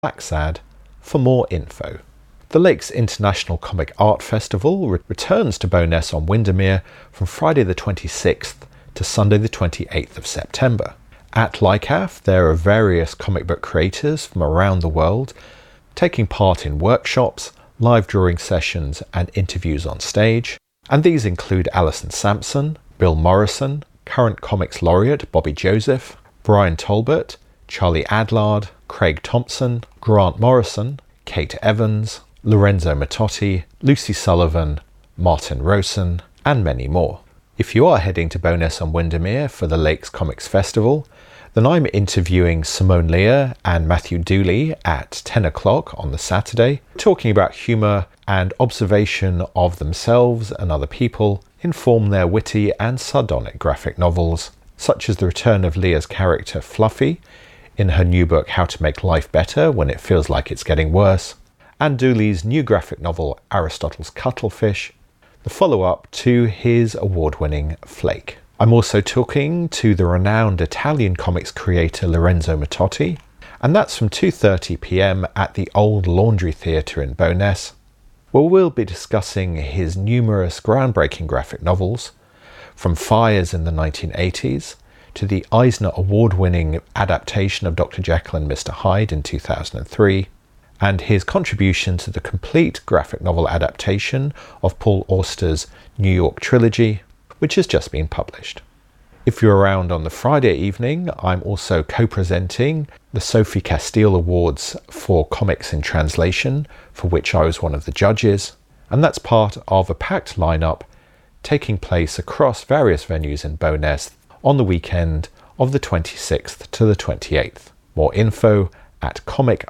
Blacksad for more info. The Lakes International Comic Art Festival returns to Bowness on Windermere from Friday the 26th to Sunday the 28th of September. At LICAF, there are various comic book creators from around the world taking part in workshops, live drawing sessions and interviews on stage. And these include Alison Sampson, Bill Morrison, current comics laureate Bobby Joseph, Brian Tolbert, Charlie Adlard, Craig Thompson, Grant Morrison, Kate Evans, Lorenzo Mattotti, Lucy Sullivan, Martin Rosen, and many more. If you are heading to Bowness on Windermere for the Lakes Comics Festival, then I'm interviewing Simone Lear and Matthew Dooley at 10 o'clock on the Saturday, talking about humour and observation of themselves and other people inform their witty and sardonic graphic novels, such as the return of Lear's character Fluffy in her new book How to Make Life Better When It Feels Like It's Getting Worse, and Dooley's new graphic novel Aristotle's Cuttlefish, the follow-up to his award-winning Flake. I'm also talking to the renowned Italian comics creator Lorenzo Mattotti, and that's from 2:30 p.m. at the Old Laundry Theatre in Bowness, where we'll be discussing his numerous groundbreaking graphic novels, from Fires in the 1980s to the Eisner Award-winning adaptation of Dr. Jekyll and Mr. Hyde in 2003, and his contribution to the complete graphic novel adaptation of Paul Auster's New York trilogy, which has just been published. If you're around on the Friday evening, I'm also co-presenting the Sophie Castile Awards for Comics in Translation, for which I was one of the judges, and that's part of a packed lineup taking place across various venues in Bowness on the weekend of the 26th to the 28th. More info at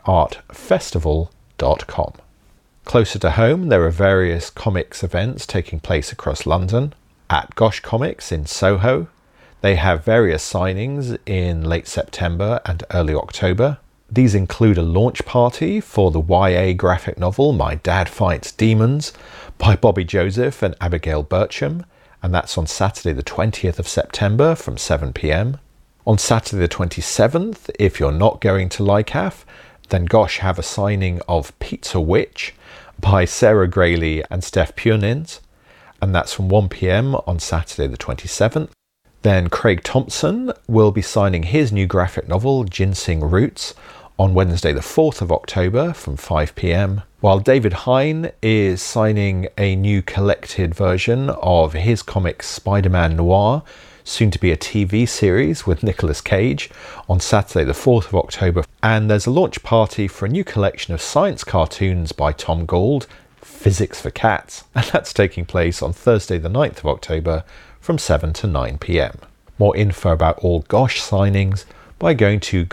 comicartfestival.com. Closer to home, there are various comics events taking place across London. At Gosh Comics in Soho, they have various signings in late September and early October. These include a launch party for the YA graphic novel My Dad Fights Demons by Bobby Joseph and Abigail Bircham, and that's on Saturday the 20th of September from 7 p.m. On Saturday the 27th, if you're not going to LICAF, then Gosh have a signing of Pizza Witch by Sarah Grayley and Steph Punins, and that's from 1 p.m. on Saturday the 27th. Then Craig Thompson will be signing his new graphic novel Ginseng Roots on Wednesday the 4th of October from 5 p.m, while David Hein is signing a new collected version of his comic Spider-Man Noir, soon to be a TV series with Nicolas Cage, on Saturday the 4th of October. And there's a launch party for a new collection of science cartoons by Tom Gould, Physics for Cats, and that's taking place on Thursday the 9th of October from 7 to 9 p.m. More info about all Gosh signings by going to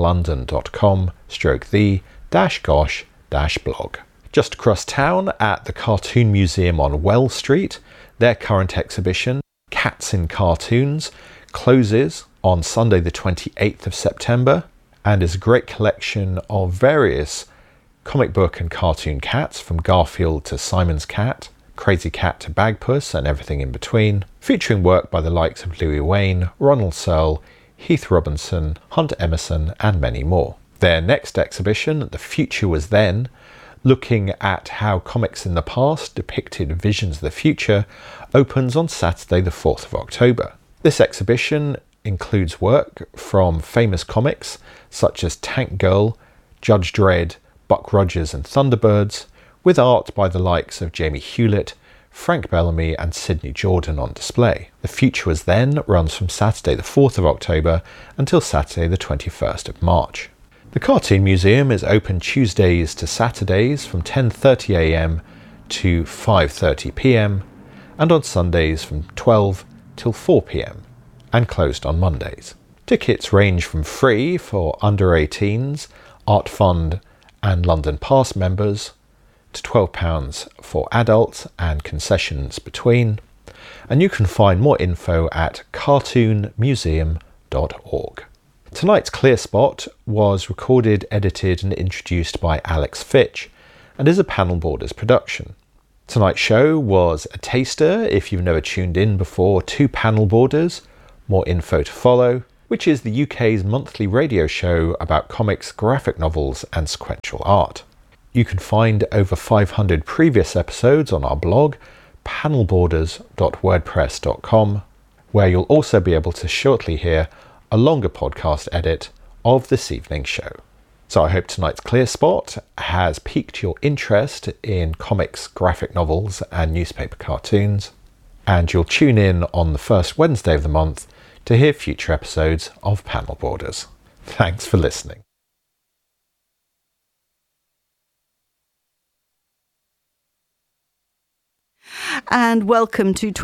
goshlondon.com/the-gosh-blog. Just across town at the Cartoon Museum on Wells Street, their current exhibition, Cats in Cartoons, closes on Sunday the 28th of September and is a great collection of various comic book and cartoon cats, from Garfield to Simon's Cat, Crazy Cat to Bagpuss and everything in between, featuring work by the likes of Louis Wain, Ronald Searle, Heath Robinson, Hunt Emerson and many more. Their next exhibition, The Future Was Then, looking at how comics in the past depicted visions of the future, opens on Saturday the 4th of October. This exhibition includes work from famous comics such as Tank Girl, Judge Dredd, Buck Rogers and Thunderbirds, with art by the likes of Jamie Hewlett, Frank Bellamy and Sidney Jordan on display. The Future Was Then runs from Saturday the 4th of October until Saturday the 21st of March. The Cartoon Museum is open Tuesdays to Saturdays from 10:30 a.m. to 5:30 p.m. and on Sundays from 12 till 4 p.m. and closed on Mondays. Tickets range from free for under 18s, Art Fund and London Pass members to £12 for adults and concessions between, and you can find more info at cartoonmuseum.org. Tonight's Clear Spot was recorded, edited and introduced by Alex Fitch and is a Panel Borders production. Tonight's show was a taster, if you've never tuned in before, to Panel Borders. More info to follow. which is the UK's monthly radio show about comics, graphic novels and sequential art. You can find over 500 previous episodes on our blog, panelborders.wordpress.com, where you'll also be able to shortly hear a longer podcast edit of this evening's show. So I hope tonight's Clear Spot has piqued your interest in comics, graphic novels and newspaper cartoons, and you'll tune in on the first Wednesday of the month to hear future episodes of Panel Borders. Thanks for listening. And welcome to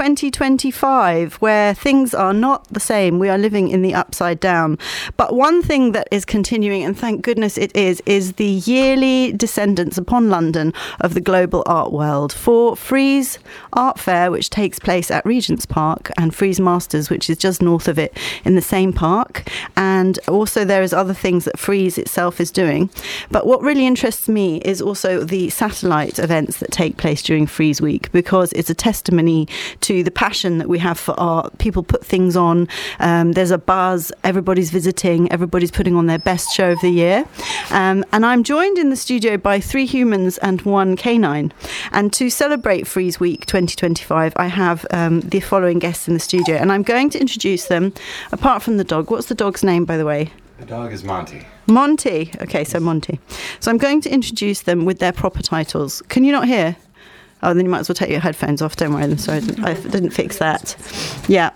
2025, where things are not the same. We are living in the upside down. But one thing that is continuing, and thank goodness it is the yearly descendants upon London of the global art world for Frieze Art Fair, which takes place at Regent's Park, and Frieze Masters, which is just north of it in the same park. And also there is other things that Frieze itself is doing. But what really interests me is also the satellite events that take place during Frieze Week, because it's a testimony to the passion that we have for art. People put things on. There's a buzz. Everybody's visiting. Everybody's putting on their best show of the year. And I'm joined in the studio by 3 humans and 1 canine. And to celebrate Frieze Week 2025, I have the following guests in the studio. And I'm going to introduce them, apart from the dog. What's the dog's name, by the way? The dog is Monty. Monty. Okay, so Monty. So I'm going to introduce them with their proper titles. Can you not hear? Oh, then you might as well take your headphones off. Don't worry. I'm sorry, I didn't fix that. Yeah.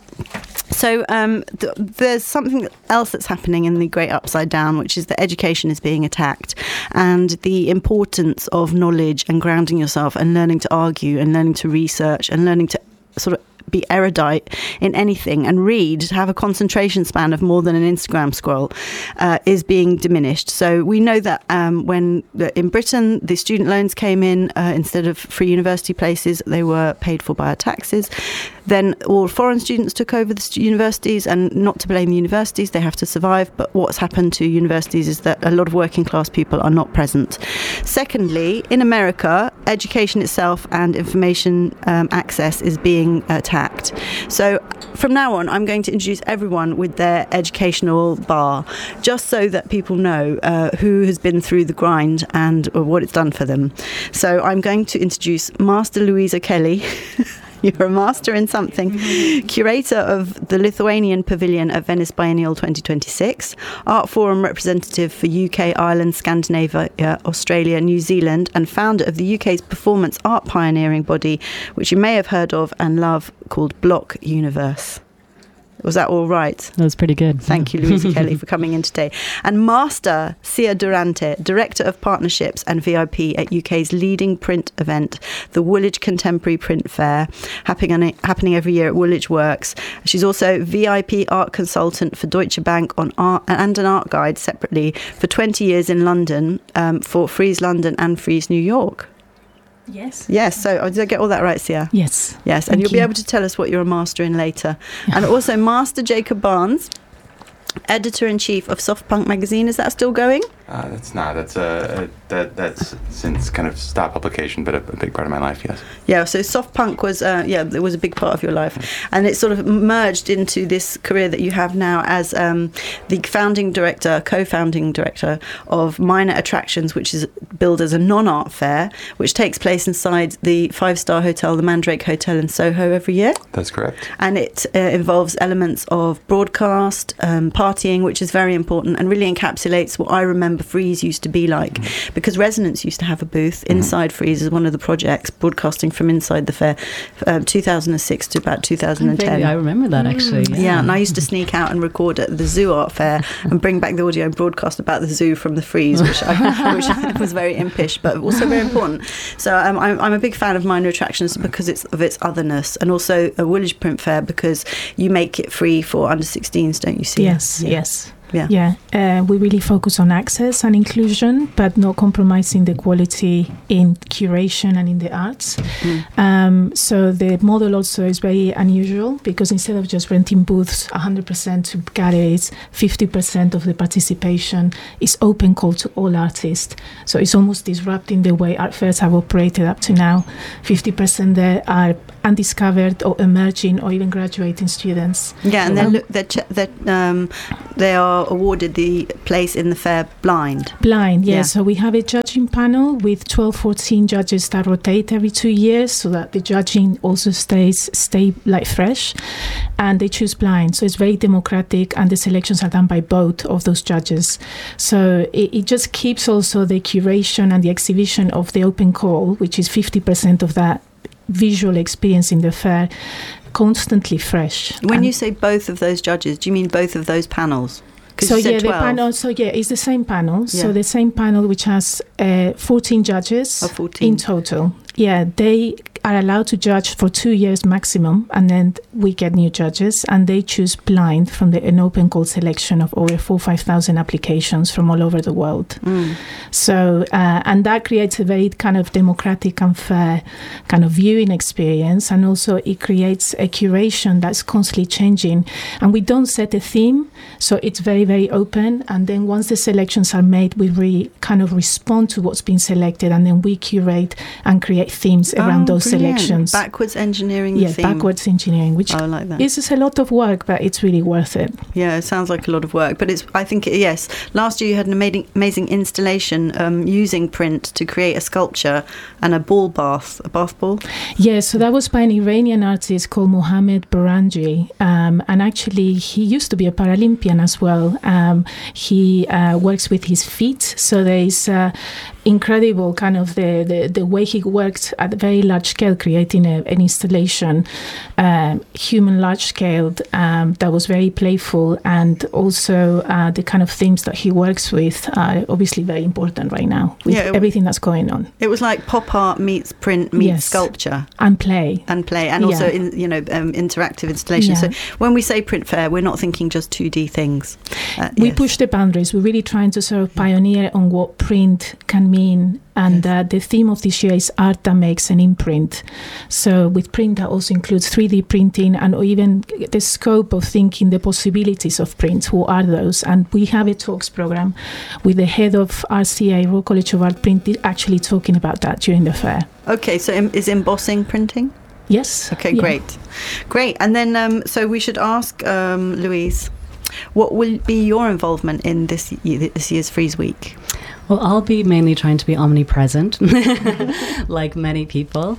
So there's something else that's happening in the Great Upside Down, which is that education is being attacked, and the importance of knowledge and grounding yourself and learning to argue and learning to research and learning to sort of be erudite in anything and read, have a concentration span of more than an Instagram scroll, is being diminished. So we know that when in Britain the student loans came in, instead of free university places, they were paid for by our taxes. Then all foreign students took over the universities, and not to blame the universities, they have to survive. But what's happened to universities is that a lot of working class people are not present. Secondly, in America, education itself and information access is being attacked. So from now on, I'm going to introduce everyone with their educational bar, just so that people know who has been through the grind and what it's done for them. So I'm going to introduce Master Louisa Kelly. You're a master in something. Curator of the Lithuanian Pavilion at Venice Biennial 2026, Art Forum representative for UK, Ireland, Scandinavia, Australia, New Zealand, and founder of the UK's performance art pioneering body, which you may have heard of and love, called Block Universe. Was that all right? That was pretty good. Thank you, Louisa Kelly, for coming in today. And Master Sia Durante, Director of Partnerships and VIP at UK's leading print event, the Woolwich Contemporary Print Fair, happening every year at Woolwich Works. She's also VIP art consultant for Deutsche Bank on art and an art guide separately for 20 years in London, for Frieze London and Frieze New York. Yes. Yes. So did I get all that right, Sia? Yes. Yes. And you'll be able to tell us what you're a master in later. Yeah. And also Master Jacob Barnes, Editor-in-Chief of Soft Punk magazine. Is that still going? That's not. That's since kind of stopped publication, but a big part of my life, yes. Yeah, so Soft Punk was, it was a big part of your life. And it sort of merged into this career that you have now as the co-founding director of Minor Attractions, which is billed as a non-art fair, which takes place inside the 5-star hotel, the Mandrake Hotel in Soho, every year. That's correct. And it involves elements of broadcast, partying, which is very important and really encapsulates what I remember Frieze used to be like, because Resonance used to have a booth inside Frieze as one of the projects, broadcasting from inside the fair, 2006 to about 2010. I remember that, actually. Yeah, and I used to sneak out and record at the Zoo Art Fair and bring back the audio and broadcast about the zoo from the Frieze, which was very impish, but also very important. So I'm a big fan of Minor Attractions because of its otherness, and also a Woolwich Print Fair because you make it free for under 16s, don't you see? Yes. We really focus on access and inclusion, but not compromising the quality in curation and in the arts. So the model also is very unusual, because instead of just renting booths 100% to galleries, 50% of the participation is open call to all artists. So it's almost disrupting the way art fairs have operated up to now. 50% there are undiscovered or emerging or even graduating students. Yeah, and they are awarded the place in the fair blind. Blind, yeah. So we have a judging panel with 12, 14 judges that rotate every 2 years, so that the judging also stay like fresh, and they choose blind. So it's very democratic, and the selections are done by both of those judges. So it just keeps also the curation and the exhibition of the open call, which is 50% of that visual experience in the fair, constantly fresh. When you say both of those judges, do you mean both of those panels? So yeah, the panel. So yeah, it's the same panel. Yeah. So the same panel, which has 14 judges in total. Yeah, they are allowed to judge for 2 years maximum, and then we get new judges, and they choose blind from an open call selection of over 4,000-5,000 applications from all over the world. So and that creates a very kind of democratic and fair kind of viewing experience, and also it creates a curation that's constantly changing. And we don't set a theme, so it's very, very open. And then once the selections are made, we kind of respond to what's been selected, and then we curate and create themes around those selections. Backwards engineering the theme. Backwards engineering, which like that. Is a lot of work, but it's really worth it. Yeah, it sounds like a lot of work, but I think yes. Last year you had an amazing installation using print to create a sculpture and a bath ball. Yeah, so that was by an Iranian artist called Mohamed Baranji, and actually he used to be a Paralympian as well. He works with his feet, so there is incredible kind of the way he worked at a very large scale, creating an installation, human large scale, that was very playful, and also the kind of themes that he works with are obviously very important right now with everything that's going on. It was like pop art meets print meets sculpture and play and also interactive installation. So when we say print fair, we're not thinking just 2D things. We push the boundaries. We're really trying to sort of pioneer on what print can mean, and the theme of this year is art that makes an imprint. So with print, that also includes 3D printing, and even the scope of thinking the possibilities of print. What are those? And we have a talks program with the head of RCA, Royal College of Art Print, actually talking about that during the fair. Okay, so is embossing printing? Yes. Okay, great. And then so we should ask Louise, what will be your involvement in this year's Frieze Week? Well, I'll be mainly trying to be omnipresent, like many people.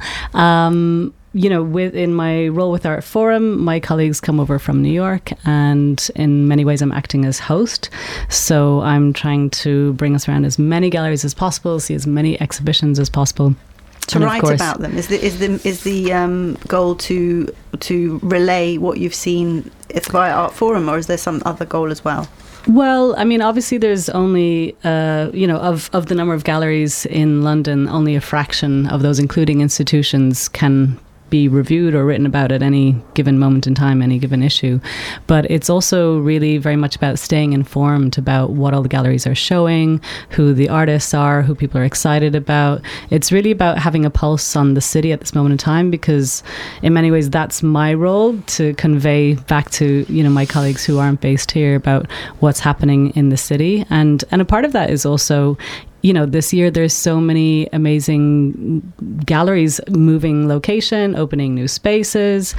In my role with Art Forum, my colleagues come over from New York, and in many ways I'm acting as host. So I'm trying to bring us around as many galleries as possible, see as many exhibitions as possible. To write about them. Is the goal to relay what you've seen via Art Forum, or is there some other goal as well? Well, I mean, obviously there's only, of the number of galleries in London, only a fraction of those, including institutions, can be reviewed or written about at any given moment in time, any given issue. But it's also really very much about staying informed about what all the galleries are showing, who the artists are, who people are excited about. It's really about having a pulse on the city at this moment in time, because in many ways that's my role, to convey back to my colleagues who aren't based here about what's happening in the city. And a part of that is also, this year there's so many amazing galleries moving location, opening new spaces.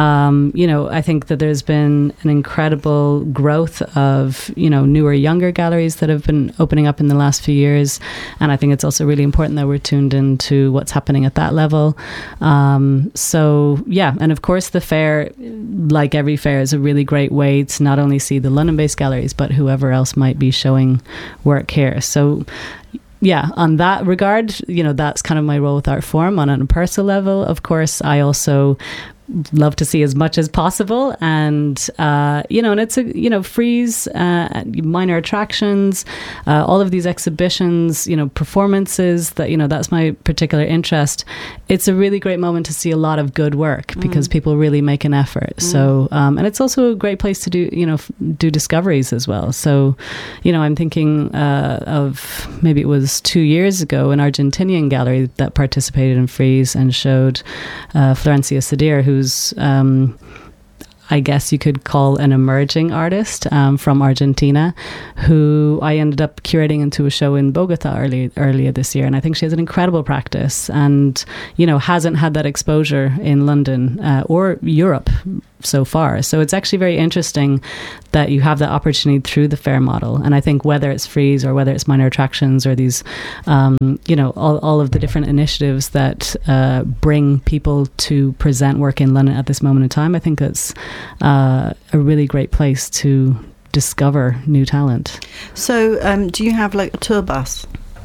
I think that there's been an incredible growth of, newer, younger galleries that have been opening up in the last few years. And I think it's also really important that we're tuned into what's happening at that level. And of course the fair, like every fair, is a really great way to not only see the London-based galleries, but whoever else might be showing work here. So yeah, on that regard, that's kind of my role with Art Forum. On a personal level, of course, I also love to see as much as possible, and and it's Frieze, minor attractions, all of these exhibitions, performances, that's my particular interest. It's a really great moment to see a lot of good work, because people really make an effort. So and it's also a great place to do do discoveries as well. So I'm thinking of, maybe it was 2 years ago, an Argentinian gallery that participated in Frieze and showed Florencia Sadir, who's I guess you could call an emerging artist from Argentina, who I ended up curating into a show in Bogota earlier this year. And I think she has an incredible practice and, hasn't had that exposure in London or Europe so far. So it's actually very interesting that you have that opportunity through the fair model. And I think whether it's Frieze or whether it's Minor Attractions or these, all of the different initiatives that bring people to present work in London at this moment in time, I think that's a really great place to discover new talent. So do you have like a tour bus?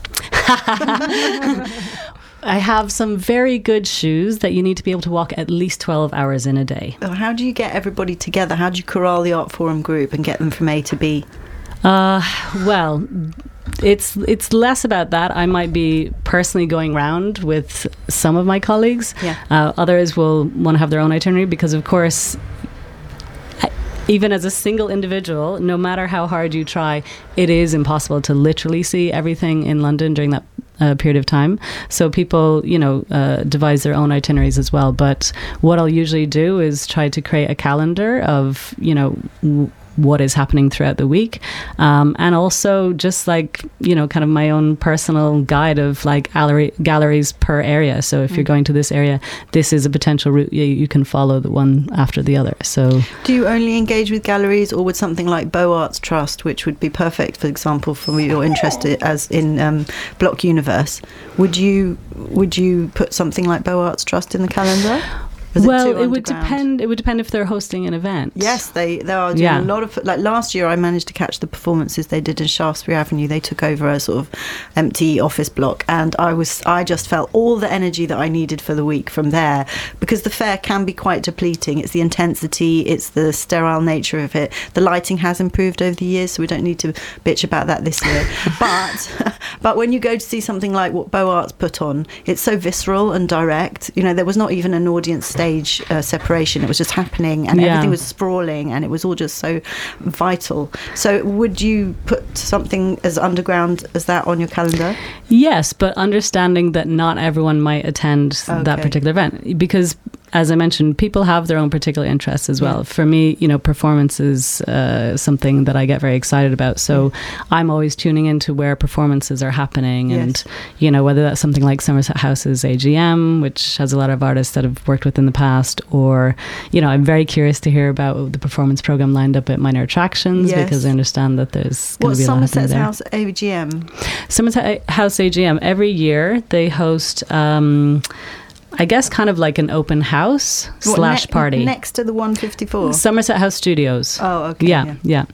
I have some very good shoes that you need to be able to walk at least 12 hours in a day. How do you get everybody together? How do you corral the Art Forum group and get them from A to B? Well, it's less about that. I might be personally going round with some of my colleagues. Yeah. Others will want to have their own itinerary because, of course, even as a single individual, no matter how hard you try, it is impossible to literally see everything in London during that period of time. So people, devise their own itineraries as well. But what I'll usually do is try to create a calendar of, what is happening throughout the week, and also just like kind of my own personal guide of like galleries per area. So if you're going to this area, this is a potential route you can follow, the one after the other. So do you only engage with galleries, or with something like Beaux Arts Trust, which would be perfect, for example, for your interest as in Block Universe? Would you put something like Beaux Arts Trust in the calendar? Well, it would depend. It would depend if they're hosting an event. Yes, they are doing a lot of. Like last year, I managed to catch the performances they did in Shaftesbury Avenue. They took over a sort of empty office block, and I just felt all the energy that I needed for the week from there, because the fair can be quite depleting. It's the intensity, it's the sterile nature of it. The lighting has improved over the years, so we don't need to bitch about that this year. But when you go to see something like what Beaux Arts put on, it's so visceral and direct. There was not even an audience stage separation. It was just happening, and everything was sprawling, and it was all just so vital. So would you put something as underground as that on your calendar? Yes, but understanding that not everyone might attend that particular event, because as I mentioned, people have their own particular interests as well. For me, performance is something that I get very excited about. So I'm always tuning into where performances are happening, and whether that's something like Somerset House's AGM, which has a lot of artists that I've worked with in the past, or I'm very curious to hear about the performance program lined up at Minor Attractions, because I understand that there's going to be a lot happening there. Somerset House AGM? Somerset House AGM, every year they host I guess kind of like an open house / party. Next to the 154? Somerset House Studios. Oh, okay. Yeah.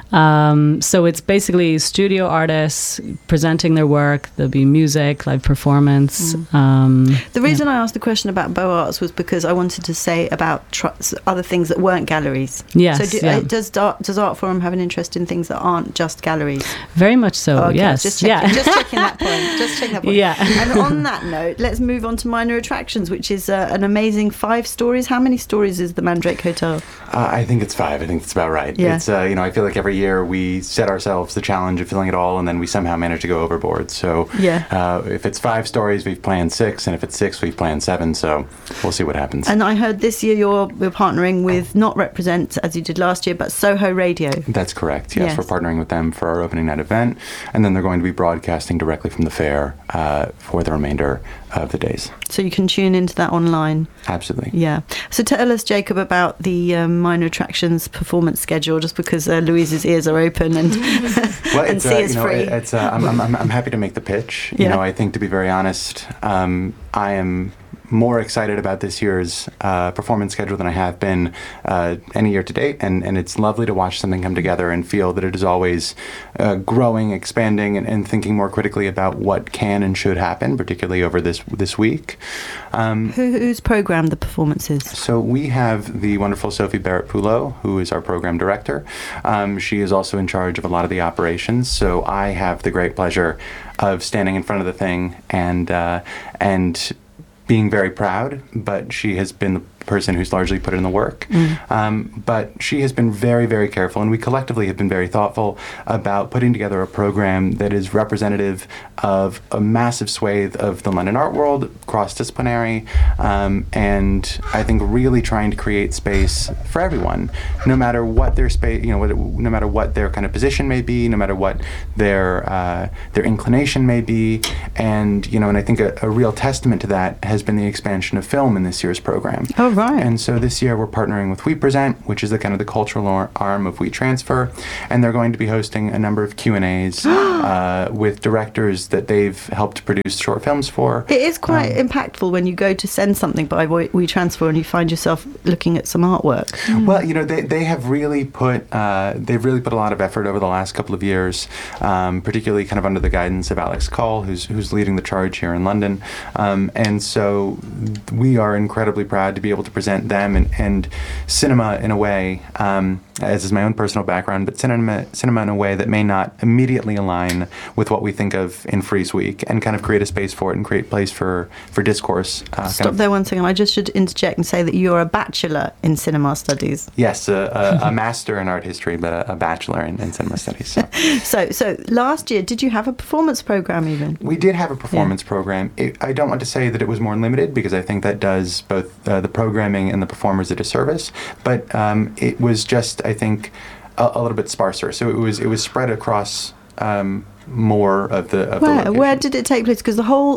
So it's basically studio artists presenting their work. There'll be music, live performance. The reason I asked the question about Beaux Arts was because I wanted to say about other things that weren't galleries. Yes. So does Art Forum have an interest in things that aren't just galleries? Very much so, okay, yes. Just checking that point. Yeah. And on that note, let's move on to Minor Attractions, which is an amazing 5 stories. How many stories is the Mandrake Hotel? I think it's 5. I think that's about right. Yeah. It's I feel like every year we set ourselves the challenge of filling it all, and then we somehow manage to go overboard. So if it's 5 stories, we've planned 6, and if it's 6, we've planned 7. So we'll see what happens. And I heard this year we're partnering with not Represent as you did last year, but Soho Radio. That's correct. Yes, we're partnering with them for our opening night event, and then they're going to be broadcasting directly from the fair for the remainder of the days. So you can tune into that online. Absolutely. Yeah. So tell us, Jacob, about the Minor Attractions performance schedule, just because Louise's ears are open and and C is free. I'm happy to make the pitch. I think, to be very honest, I am more excited about this year's performance schedule than I have been any year to date, and it's lovely to watch something come together and feel that it is always growing, expanding, and thinking more critically about what can and should happen, particularly over this week. Who's programmed the performances? So we have the wonderful Sophie Barrett-Poulot, who is our program director. She is also in charge of a lot of the operations, so I have the great pleasure of standing in front of the thing and being very proud, but she has been person who's largely put in the work. But she has been very, very careful, and we collectively have been very thoughtful about putting together a program that is representative of a massive swathe of the London art world, cross-disciplinary, and I think really trying to create space for everyone, no matter what their space, no matter what their kind of position may be, no matter what their inclination may be, and I think a real testament to that has been the expansion of film in this year's program. Oh, right. And so this year we're partnering with We Present, which is the kind of the cultural arm of We Transfer, and they're going to be hosting a number of Q&As with directors that they've helped produce short films for. It is quite impactful when you go to send something by We Transfer and you find yourself looking at some artwork. Well, they have really put a lot of effort over the last couple of years, particularly kind of under the guidance of Alex Call, who's leading the charge here in London, and so we are incredibly proud to be able to present them and cinema in a way, as is my own personal background, but cinema in a way that may not immediately align with what we think of in Frieze Week, and kind of create a space for it and create place for discourse. Stop there one second. I just should interject and say that you're a bachelor in cinema studies. Yes, a master in art history, but a bachelor in cinema studies. So last year, did you have a performance program even? We did have a performance program. I don't want to say that it was more limited, because I think that does both the programming and the performers a disservice, but it was just, I think, a little bit sparser. So it was spread across more of the location. Where did it take place? Because the whole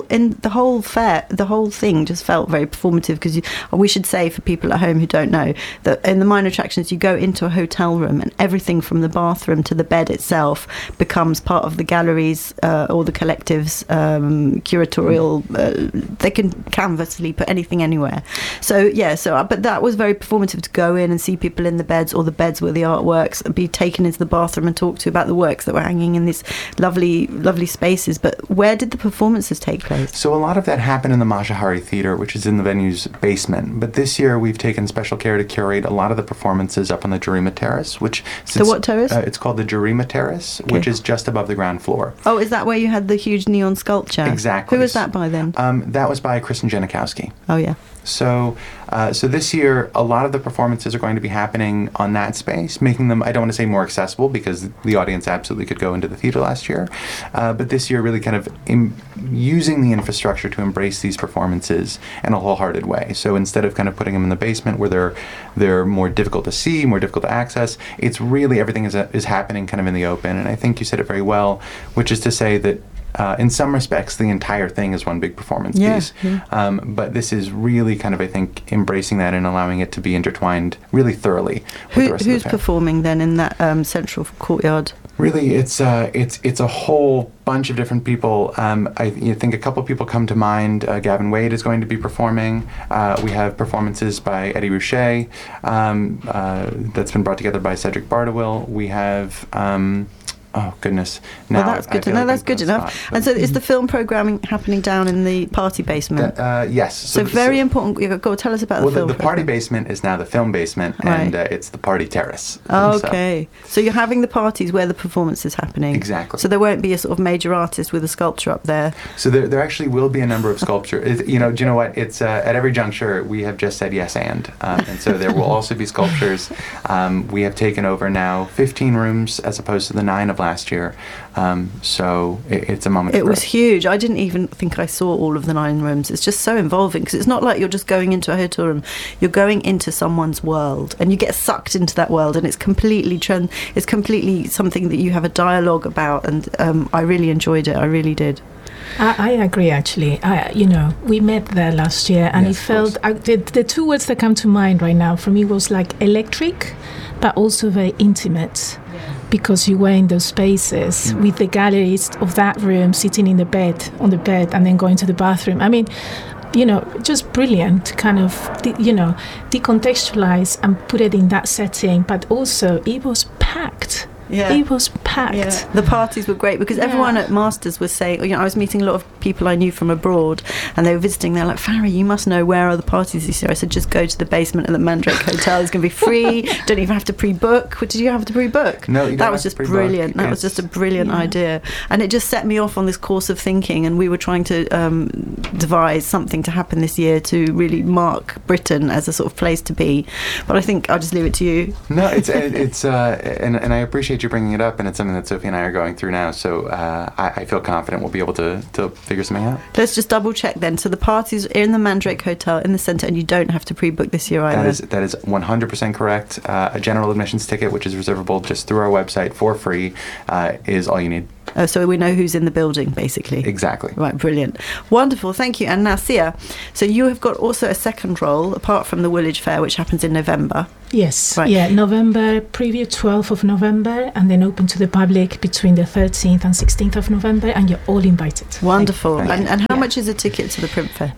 thing just felt very performative. Because we should say, for people at home who don't know, that in the minor attractions you go into a hotel room and everything from the bathroom to the bed itself becomes part of the galleries or the collective's curatorial. They can canvassly put anything anywhere. But that was very performative, to go in and see people in the beds, or the beds were the artworks, and be taken into the bathroom and talk to about the works that were hanging in this lovely spaces. But where did the performances take place? So a lot of that happened in the Mata-Hari Theatre, which is in the venue's basement. But this year we've taken special care to curate a lot of the performances up on the Jarima Terrace, which the what terrace? It's called the Jarima Terrace, okay, which is just above the ground floor. Oh, is that where you had the huge neon sculpture? Exactly. Who was that by then? That was by Kristen Janikowski. Oh yeah. So this year, a lot of the performances are going to be happening on that space, making them, I don't want to say more accessible, because the audience absolutely could go into the theater last year, but this year really kind of using the infrastructure to embrace these performances in a wholehearted way. So instead of kind of putting them in the basement where they're more difficult to see, more difficult to access, it's really everything is happening kind of in the open. And I think you said it very well, which is to say that in some respects, the entire thing is one big performance piece. Yeah. But this is really kind of, I think, embracing that and allowing it to be intertwined really thoroughly with the rest of the Who's performing then in that central courtyard? Really, it's a whole bunch of different people. I think a couple of people come to mind. Gavin Wade is going to be performing. We have performances by Eddie Rouchet that's been brought together by Cedric Bardawil. We have... oh goodness! Now that's good to know. That's good enough. And so, is the film programming happening down in the party basement? Yes. So very important. You've got to tell us about the film. The party basement is now the film basement, and it's the party terrace. Okay. So you're having the parties where the performance is happening. Exactly. So there won't be a sort of major artist with a sculpture up there. So there actually will be a number of sculptures. Do you know what? It's at every juncture we have just said yes and so there will also be sculptures. We have taken over now 15 rooms as opposed to the 9 of last year. So it's a moment. It was huge. I didn't even think I saw all of the 9 rooms. It's just so involving, because it's not like you're just going into a hotel room. You're going into someone's world, and you get sucked into that world, and it's completely something that you have a dialogue about. And I really enjoyed it. I really did. I agree, actually. We met there last year, and yes, it felt... the 2 words that come to mind right now for me was like electric, but also very intimate. Yeah. Because you were in those spaces with the galleries of that room, sitting on the bed, and then going to the bathroom. I mean, just brilliant, kind of, decontextualize and put it in that setting. But also, it was packed. It was packed. Yeah. The parties were great because everyone at Masters was saying, I was meeting a lot of people I knew from abroad and they were visiting. They're like, Farah, you must know where are the parties this year. I said, just go to the basement of the Mandrake Hotel. It's going to be free. Don't even have to pre-book. Did you have to pre-book? No, that was just brilliant. That was just a brilliant idea. And it just set me off on this course of thinking, and we were trying to devise something to happen this year to really mark Britain as a sort of place to be. But I think I'll just leave it to you. No, it's and I appreciate you bringing it up, and it's something that Sophie and I are going through now. So I feel confident we'll be able to figure something out. Let's just double check then. So the parties are in the Mandrake Hotel in the centre, and you don't have to pre-book this year either. That is 100% correct. A general admissions ticket, which is reservable just through our website for free, is all you need. Oh, so we know who's in the building, basically. Exactly. Right, brilliant. Wonderful, thank you. And now, Sia, so you have got also a second role, apart from the Woolwich Fair, which happens in November. Yes, right. Yeah, November, preview 12th of November, and then open to the public between the 13th and 16th of November, and you're all invited. Wonderful. And how much is a ticket to the print fair?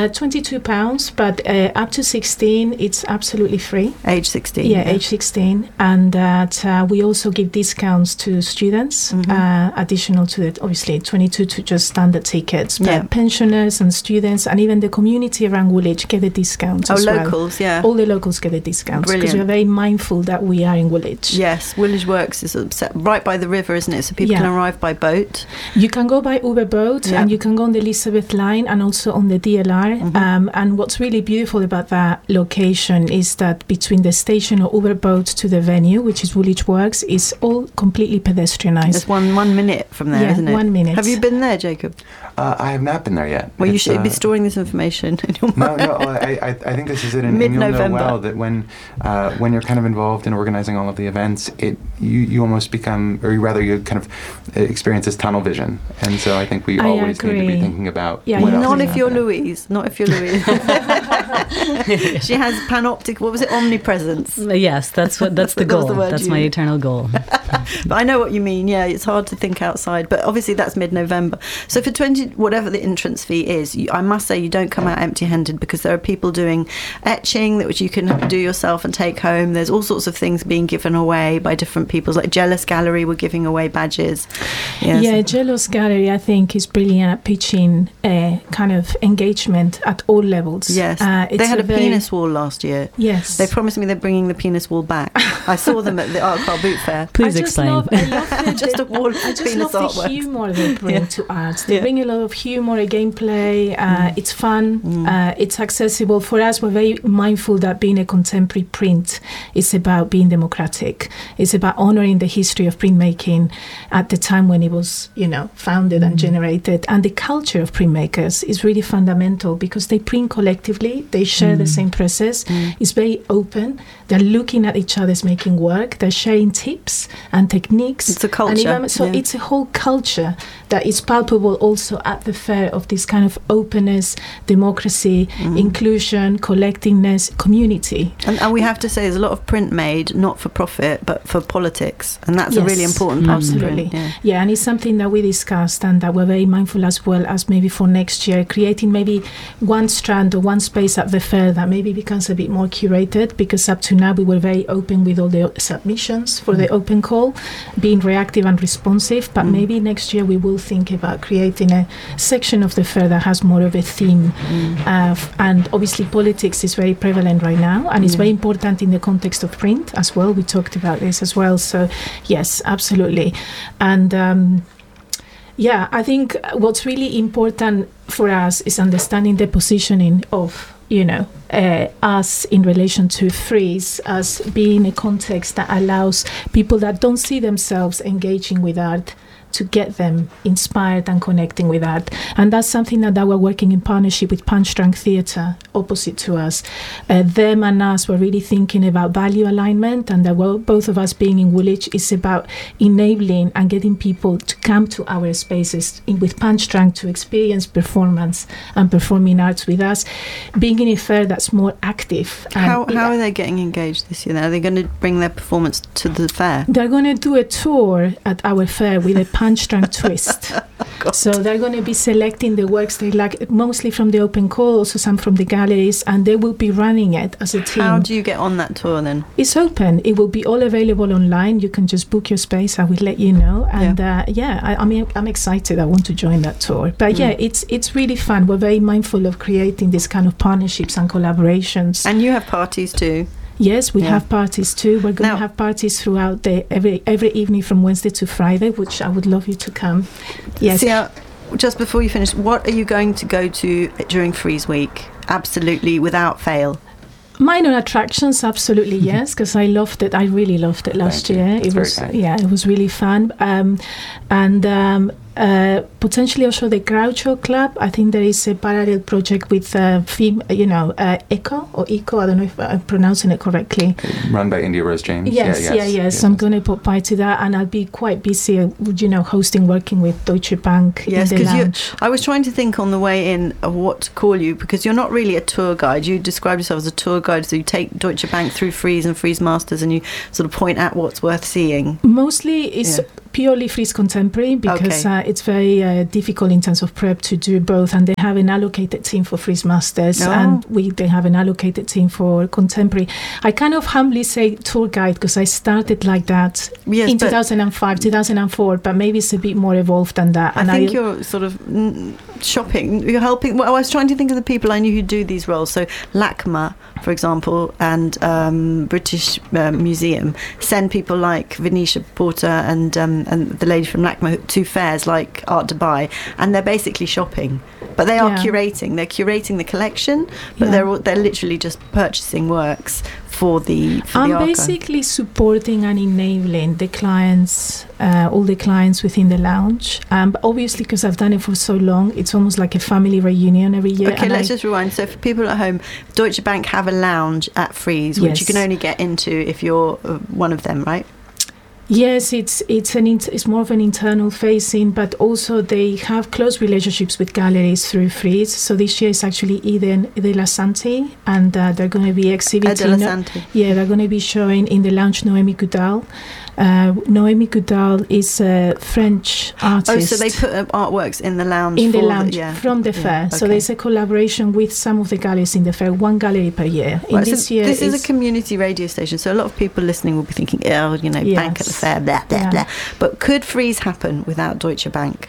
£22, but up to 16, it's absolutely free. Age 16? Yeah, age 16. And that we also give discounts to students, additional to it, obviously 22 to just standard tickets, but pensioners and students and even the community around Woolwich get a discount as well. Locals, yeah. All the locals get a discount Brilliant. because we're very mindful that we are in Woolwich. Yes, Woolwich Works is right by the river, isn't it? So people can arrive by boat. You can go by Uber boat and you can go on the Elizabeth line and also on the DLR. And what's really beautiful about that location is that between the station or Uber boat to the venue, which is Woolwich Works, is all completely pedestrianised. There's 1 minute from there, isn't it? 1 minute. Have you been there, Jacob? I have not been there yet. Well, you should be storing this information in your mind. No, I think this is it. And you'll know well that when you're kind of involved in organising all of the events, you almost become, or rather you kind of experience this tunnel vision. And so I think we always need to be thinking about what else not is if you're happening. Louise. Not if you're Louise. She has panoptic, what was it, omnipresence? Yes, that's the goal. That's my eternal goal. But I know what you mean. Yeah, it's hard to think outside. But obviously that's mid-November. So for whatever the entrance fee is, I must say you don't come out empty-handed because there are people doing etching which you can do yourself and take home. There's all sorts of things being given away by different people. Like Jealous Gallery were giving away badges. Yes. Yeah, Jealous Gallery I think is brilliant at pitching kind of engagement at all levels. Yes, they had a penis wall last year. Yes, they promised me they're bringing the penis wall back. I saw them at the Art Car Boot Fair. Please explain. I love just a wall of I just penis love artwork. The humour they bring to art. They bring a lot of humour, gameplay. It's fun. It's accessible. For us, we're very mindful that being a contemporary print is about being democratic. It's about honouring the history of printmaking at the time when it was, founded and generated. And the culture of printmakers is really fundamental because they print collectively. They share the same process. It's very open. They're looking at each other's making work. They're sharing tips and techniques. It's a culture. It's a whole culture that is palpable also at the fair of this kind of openness, democracy, inclusion, collectingness, community. And we have to say there's a lot of print made, not for profit, but for politics. And that's a really important part of print. Yeah, and it's something that we discussed and that we're very mindful as well as maybe for next year, creating maybe one strand or one space at the fair that maybe becomes a bit more curated, because up to now we were very open with all the submissions for the open call, being reactive and responsive, but maybe next year we will think about creating a section of the fair that has more of a theme. And obviously politics is very prevalent right now, and it's very important in the context of print as well. We talked about this as well. So yes, absolutely. And I think what's really important for us is understanding the positioning of us in relation to Frieze as being a context that allows people that don't see themselves engaging with art to get them inspired and connecting with art. And that's something that we're working in partnership with Punch Drunk Theatre, opposite to us. Them and us were really thinking about value alignment, and that both of us being in Woolwich is about enabling and getting people to come to our spaces with Punch Drunk to experience performance and performing arts with us, being in a fair that's more active. How are they getting engaged this year then? Are they going to bring their performance to the fair? They're going to do a tour at our fair with a punch-drunk twist. So they're going to be selecting the works they like, mostly from the open call, also some from the galleries, and they will be running it as a team. How do you get on that tour then? It's open. It will be all available online. You can just book your space. I will let you know. And I mean, I'm excited. I want to join that tour. But it's really fun. We're very mindful of creating this kind of partnerships and collaborations. And you have parties too. Yes, we have parties too. We're going to have parties throughout every evening from Wednesday to Friday, which I would love you to come. Yes. See, just before you finish, what are you going to go to during Frieze Week? Absolutely, without fail. Minor attractions, absolutely yes, because I loved it. I really loved it last year. It was really fun. Potentially also the Groucho Club. I think there is a parallel project with Echo. I don't know if I'm pronouncing it correctly. Run by India Rose James. Yes. I'm going to pop by to that, and I'll be quite busy, working with Deutsche Bank. Yes, because I was trying to think on the way in of what to call you, because you're not really a tour guide. You describe yourself as a tour guide, so you take Deutsche Bank through Frieze and Frieze Masters, and you sort of point out what's worth seeing. Mostly it's purely Frieze Contemporary, because it's very difficult in terms of prep to do both, and they have an allocated team for Frieze Masters and they have an allocated team for Contemporary. I kind of humbly say tour guide because I started like that in 2005, 2004, but maybe it's a bit more evolved than that. I think you're sort of shopping, you're helping. Well, I was trying to think of the people I knew who do these roles. So LACMA, for example, and British Museum send people like Venetia Porter and the lady from LACMA to fairs like Art Dubai, and they're basically shopping, but they are curating. They're curating the collection, but they're literally just purchasing works for the I'm archive. Basically supporting and enabling the clients, all the clients within the lounge. But obviously, because I've done it for so long, it's almost like a family reunion every year. Okay, let's just rewind. So for people at home, Deutsche Bank have a lounge at Frieze, which you can only get into if you're one of them, right? Yes, it's more of an internal facing, but also they have close relationships with galleries through Frieze. So this year is actually Eden de la Santi, and they're going to be exhibiting. They're going to be showing in the lounge Noémie Goudal. Noémie Goudal is a French artist. Oh, so they put artworks in the lounge? From the fair. Okay. So there's a collaboration with some of the galleries in the fair, one gallery per year. This is a community radio station, so a lot of people listening will be thinking, Bank at the fair, blah, blah, blah. But could Frieze happen without Deutsche Bank?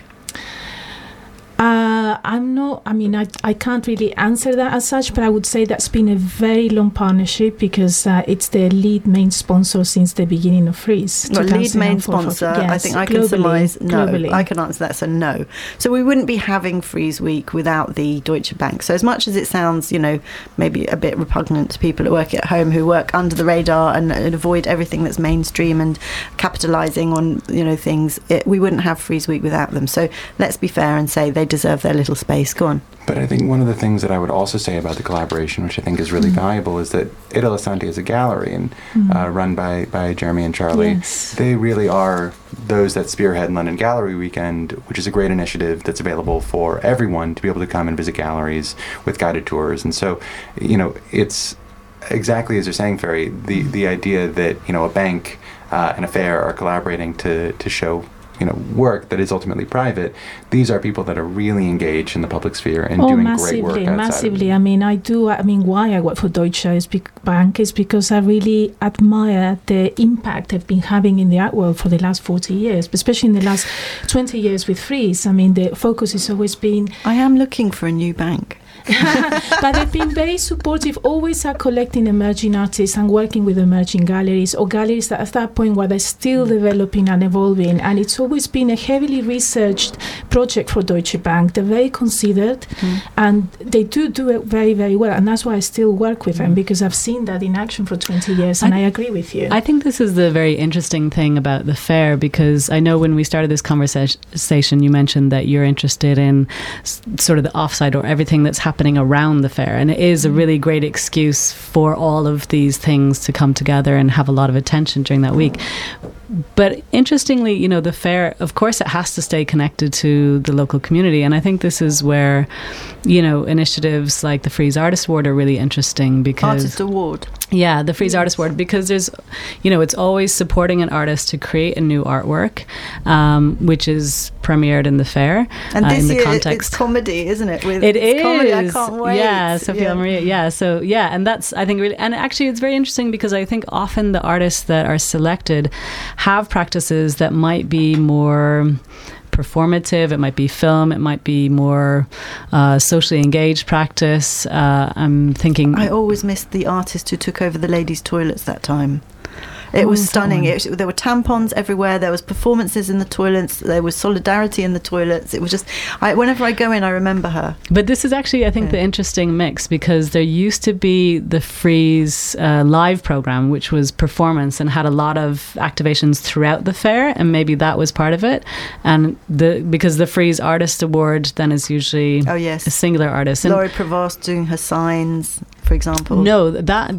I can't really answer that as such, but I would say that's been a very long partnership because it's the lead main sponsor since the beginning of Frieze. Well, lead main sponsor, I think I can surmise no. Globally. I can answer that, so no. So we wouldn't be having Frieze Week without the Deutsche Bank. So as much as it sounds, maybe a bit repugnant to people that work at home who work under the radar and avoid everything that's mainstream and capitalising on, things, we wouldn't have Frieze Week without them. So let's be fair and say they deserve their little space. Go on. But I think one of the things that I would also say about the collaboration, which I think is really valuable, is that Ida Lasanti is a gallery and run by Jeremy and Charlie. Yes. They really are those that spearhead London Gallery Weekend, which is a great initiative that's available for everyone to be able to come and visit galleries with guided tours. And so, it's exactly as you're saying, Ferry, the idea that, a bank and a fair are collaborating to show work that is ultimately private. These are people that are really engaged in the public sphere and doing great work outside. Massively. Why I work for Deutsche Bank is because I really admire the impact they've been having in the art world for the last 40 years, especially in the last 20 years with Frieze. The focus has always been... I am looking for a new bank. But they've been very supportive, always are collecting emerging artists and working with emerging galleries or galleries that at that point where they're still developing and evolving, and it's always been a heavily researched project for Deutsche Bank. They're very considered and they do it very, very well, and that's why I still work with them, because I've seen that in action for 20 years and I agree with you. I think this is the very interesting thing about the fair, because I know when we started this conversation you mentioned that you're interested in sort of the offsite or everything that's happening around the fair, and it is a really great excuse for all of these things to come together and have a lot of attention during that week. But interestingly, the fair, of course, it has to stay connected to the local community. And I think this is where, initiatives like the Frieze Artist Award are really interesting because... Artist Award. Yeah, the Frieze Artist Award, because there's, it's always supporting an artist to create a new artwork, which is premiered in the fair. And this in the year context. It's comedy, isn't it? It is. Comedy, I can't wait. Yeah, Sophia Maria. Yeah, so yeah, and that's, I think, really, and actually it's very interesting because I think often the artists that are selected have practices that might be more performative, it might be film, it might be more socially engaged practice. I'm thinking... I always missed the artist who took over the ladies' toilets that time. It was stunning. There were tampons everywhere. There was performances in the toilets. There was solidarity in the toilets. It was just... whenever I go in, I remember her. But this is actually, I think, the interesting mix, because there used to be the Frieze live program, which was performance and had a lot of activations throughout the fair, and maybe that was part of it. And because the Frieze Artist Award then is usually a singular artist. And Laurie Prevost doing her signs, for example. No,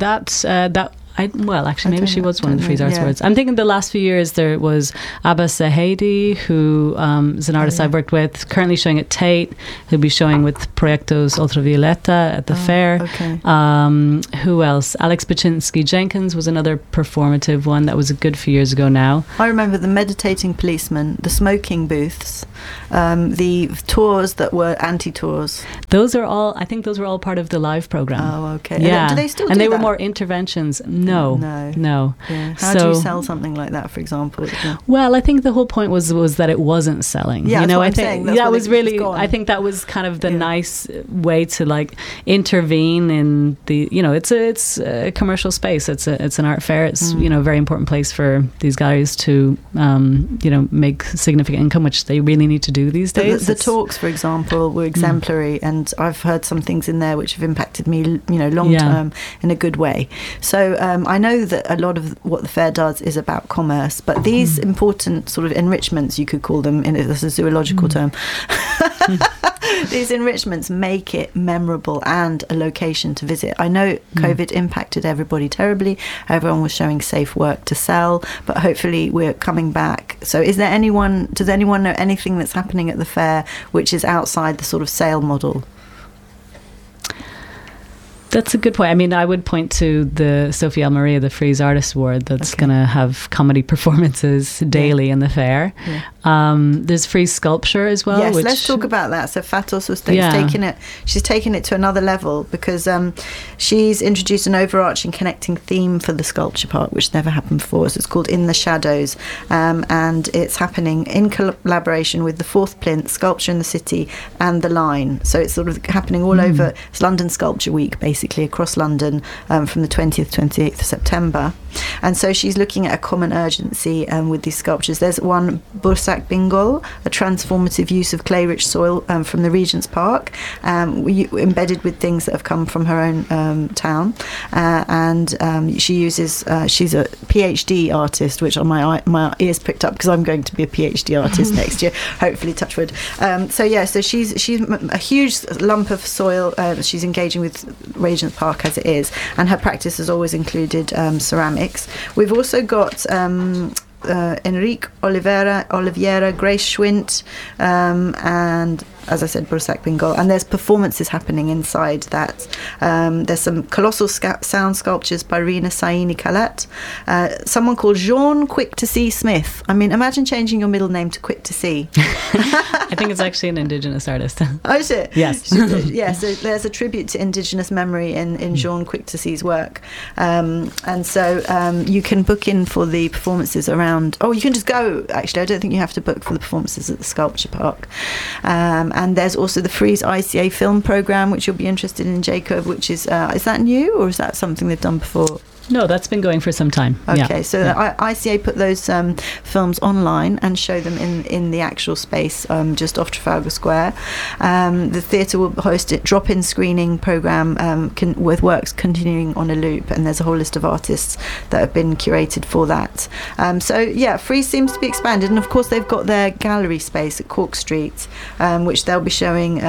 that actually, maybe she was one of the Frieze Arts Awards. I'm thinking the last few years there was Abba Sahedi, who is an artist I've worked with, currently showing at Tate. He'll be showing with Proyectos Ultravioleta at the fair. Okay. Who else? Alex Baczynski Jenkins was another performative one that was a good few years ago now. I remember the meditating policeman, the smoking booths, the tours that were anti-tours. Those are all part of the live program. Oh, okay. Yeah. Do they still do and they that? were more interventions. No. Yeah. How do you sell something like that, for example? Well, I think the whole point was that it wasn't selling. Yeah, I think that was really. I think that was kind of the nice way to intervene in the. It's a commercial space. It's an art fair. It's a very important place for these galleries to make significant income, which they really need to do these days. The talks, for example, were exemplary, and I've heard some things in there which have impacted me, long term in a good way. So I know that a lot of what the fair does is about commerce, but these important sort of enrichments, you could call them, that's a zoological term, these enrichments make it memorable and a location to visit. I know COVID impacted everybody terribly. Everyone was showing safe work to sell, but hopefully we're coming back. So does anyone know anything that's happening at the fair which is outside the sort of sale model? That's a good point. I mean, I would point to the Sophia Maria, the Frieze Artist Award, that's going to have comedy performances daily in the fair. Yeah. There's Frieze Sculpture as well. Yes, let's talk about that. So Fatos was taking it. She's taken it to another level because she's introduced an overarching connecting theme for the sculpture park, which never happened before. So it's called In the Shadows, and it's happening in collaboration with the Fourth Plinth, Sculpture in the City, and the Line. So it's sort of happening all over. It's London Sculpture Week, basically across London, from the 20th to 28th of September. And so she's looking at a common urgency with these sculptures. There's one, Bursak Bingol, a transformative use of clay-rich soil from the Regent's Park, embedded with things that have come from her own town. And she uses, she's a PhD artist, which on my ears pricked up because I'm going to be a PhD artist next year, hopefully, touch wood. So she's a huge lump of soil. She's engaging with Regent's Park as it is, and her practice has always included ceramics. We've also got Enrique Oliveira, Grace Schwint, and as I said, Bursak Bingol, and there's performances happening inside that. There's some colossal sound sculptures by Rina Saini Kalat, someone called Jean Quick to See Smith. I mean, imagine changing your middle name to Quick to See. I think it's actually an Indigenous artist. Oh, is it? Yes. Yeah, so there's a tribute to Indigenous memory in Jean Quick to See's work. And so you can book in for the performances around... Oh, you can just go, actually. I don't think you have to book for the performances at the Sculpture Park. And there's also the Frieze ICA film programme, which you'll be interested in, Jacob, which is that new, or is that something they've done before? No, that's been going for some time. Okay, ICA put those films online and show them in the actual space just off Trafalgar Square. The theatre will host a drop-in screening programme with works continuing on a loop, and there's a whole list of artists that have been curated for that. Frieze seems to be expanded, and of course they've got their gallery space at Cork Street, which they'll be showing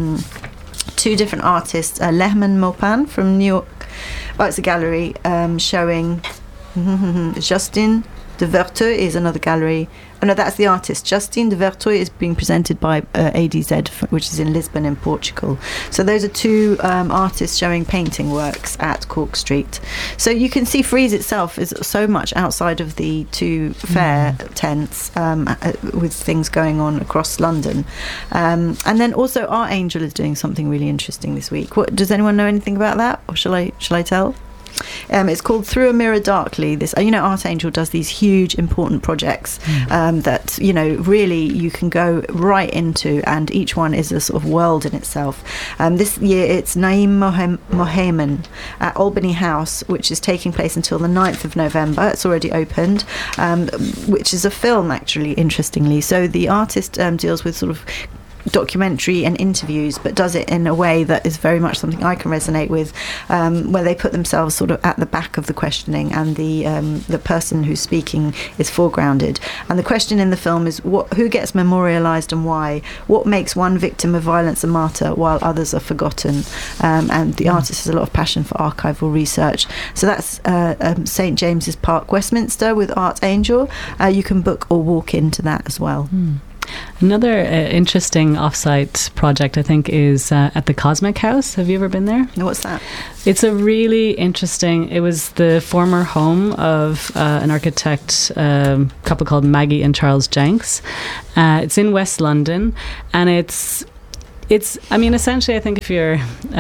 two different artists, Lehman Mopan from New York. Well, it's a gallery showing Justin De Verteux is another gallery. Oh no, that's the artist. Justine de Verteux is being presented by ADZ, which is in Lisbon in Portugal. So those are two artists showing painting works at Cork Street. So you can see Frieze itself is so much outside of the two fair tents, with things going on across London. And then also Art Angel is doing something really interesting this week. Does anyone know anything about that, or shall I tell? It's called Through a Mirror Darkly. This, Art Angel does these huge, important projects that, really you can go right into, and each one is a sort of world in itself. This year it's Naim Mohamed at Albany House, which is taking place until the 9th of November. It's already opened, which is a film, actually, interestingly. So the artist deals with sort of documentary and interviews, but does it in a way that is very much something I can resonate with, where they put themselves sort of at the back of the questioning, and the person who's speaking is foregrounded. And the question in the film is who gets memorialised and why? What makes one victim of violence a martyr while others are forgotten? And the artist has a lot of passion for archival research. So that's St James's Park, Westminster, with Art Angel. You can book or walk into that as well. Another interesting off-site project, I think, is at the Cosmic House. Have you ever been there? No, what's that? It's a really interesting... It was the former home of an architect couple called Maggie and Charles Jenks. It's in West London, and it's essentially, I think if you're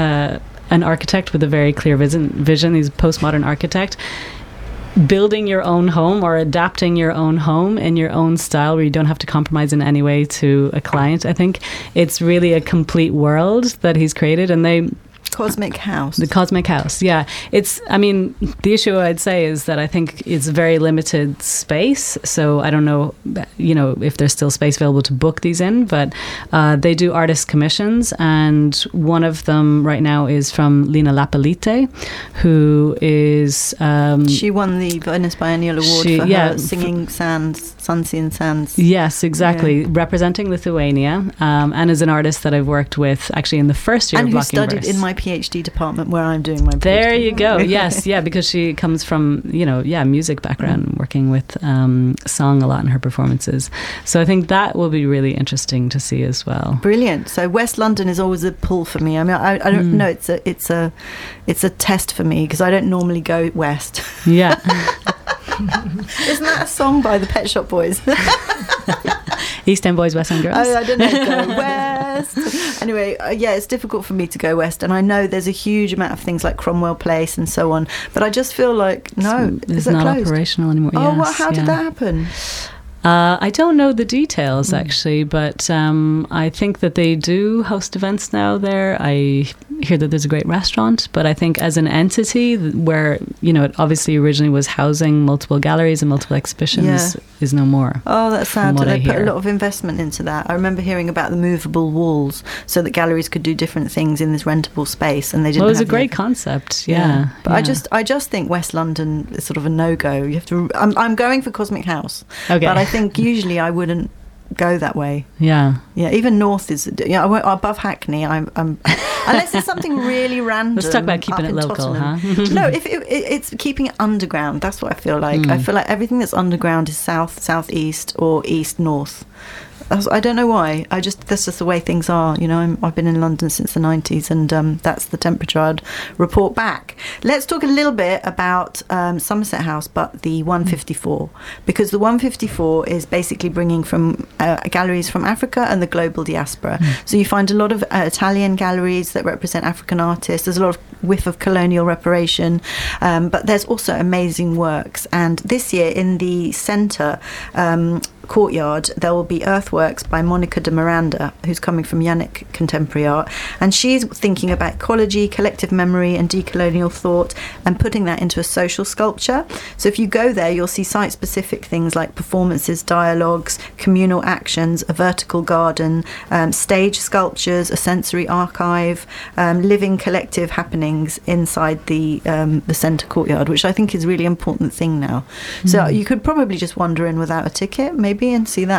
an architect with a very clear vision, he's a postmodern architect, building your own home or adapting your own home in your own style where you don't have to compromise in any way to a client. I think it's really a complete world that he's created, and they... Cosmic House. The Cosmic House, yeah. The issue I'd say is that I think it's a very limited space, so I don't know, if there's still space available to book these in, but they do artist commissions, and one of them right now is from Lina Lapalite, who is... she won the Venice Biennial Award for her singing Sunsea and Sands. Yes, exactly. Yeah. Representing Lithuania, and is an artist that I've worked with actually in the first year of Blocking Verse. And who studied in my PhD department where I'm doing my PhD. There you go. Yes, yeah, because she comes from, music background, working with song a lot in her performances. So I think that will be really interesting to see as well. Brilliant. So West London is always a pull for me. I mean, I don't know. It's a test for me because I don't normally go west. Yeah. Isn't that a song by the Pet Shop Boys? East End Boys, West End Girls. I don't know. Go west. Anyway, it's difficult for me to go west, and I know there's a huge amount of things like Cromwell Place and so on, but I just feel like it's not closed? Operational anymore. Oh, yes, how did that happen? I don't know the details actually, but I think that they do host events now there. I hear that there's a great restaurant, but I think as an entity where, it obviously originally was housing multiple galleries and multiple exhibitions is no more. Oh, that's sad. They put a lot of investment into that. I remember hearing about the movable walls so that galleries could do different things in this rentable space, and they didn't. Well, it was a great concept. Yeah. But I just think West London is sort of a no-go. You have to. I'm going for Cosmic House. Okay. But I think usually I wouldn't go that way. Yeah. Even north is. I won't, above Hackney. I'm unless it's something really random. Let's talk about keeping it local, Tottenham. huh? No, if it's keeping it underground. That's what I feel like. I feel like everything that's underground is south, southeast, or east, north. I don't know why. That's just the way things are. I've been in London since the 90s, and that's the temperature I'd report back. Let's talk a little bit about Somerset House, but the 154, because the 154 is basically bringing from galleries from Africa and the global diaspora. So you find a lot of Italian galleries that represent African artists. There's a lot of whiff of colonial reparation, but there's also amazing works. And this year in the centre courtyard there will be earthworks by Monica de Miranda, who's coming from Yannick Contemporary Art, and she's thinking about ecology, collective memory and decolonial thought, and putting that into a social sculpture. So if you go there, you'll see site-specific things like performances, dialogues, communal actions, a vertical garden, stage sculptures, a sensory archive, living collective happenings inside the centre courtyard, which I think is a really important thing now. So you could probably just wander in without a ticket, maybe, and see that.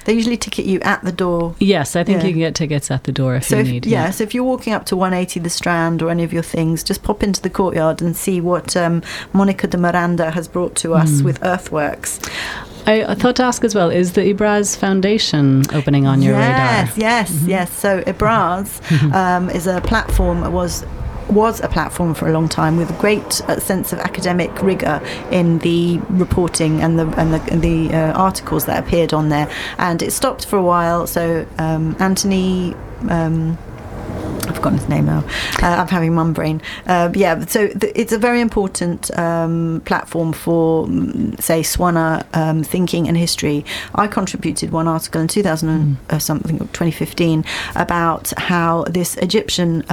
They usually ticket you at the door. Yes, I think you can get tickets at the door if you need. So if you're walking up to 180 the Strand or any of your things, just pop into the courtyard and see what Monica de Miranda has brought to us with earthworks. I thought to ask as well, is the Ibraz Foundation opening on your radar? Yes. So Ibraz is a platform, was a platform for a long time with a great sense of academic rigour in the reporting and the articles that appeared on there, and it stopped for a while. So Anthony, I've forgotten his name now. I'm having mum brain. It's a very important platform for, say, Swana thinking and history. I contributed one article in 2015 about how this Egyptian